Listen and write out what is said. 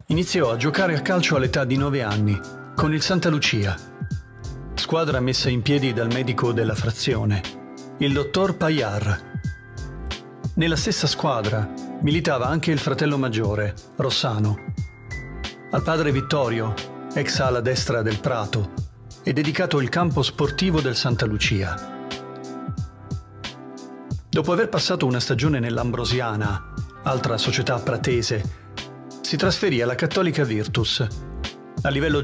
Iniziò a giocare a calcio all'età di 9 anni con il Santa Lucia, squadra messa in piedi dal medico della frazione, il dottor Payar. Nella stessa squadra militava anche il fratello maggiore, Rossano. Al padre Vittorio, ex ala destra del Prato, è dedicato il campo sportivo del Santa Lucia. Dopo aver passato una stagione nell'Ambrosiana, altra società pratese, si trasferì alla Cattolica Virtus. A livello